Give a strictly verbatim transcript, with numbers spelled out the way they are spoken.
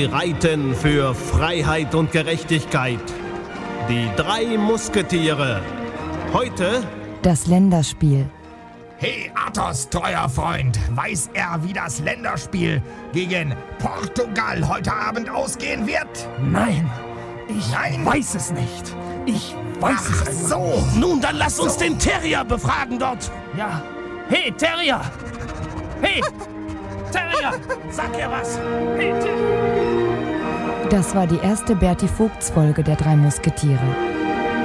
Sie reiten für Freiheit und Gerechtigkeit. Die drei Musketiere. Heute das Länderspiel. Hey Athos, treuer Freund, weiß er, wie das Länderspiel gegen Portugal heute Abend ausgehen wird? Nein, ich Nein? weiß es nicht. Ich weiß Ach es einfach so. nicht. Nun, dann lass uns den Terrier befragen dort. Ja. Hey, Terrier! Hey! Terrier! Sag ihr was! Hey, Terrier! Das war die erste Berti Vogts Folge der drei Musketiere.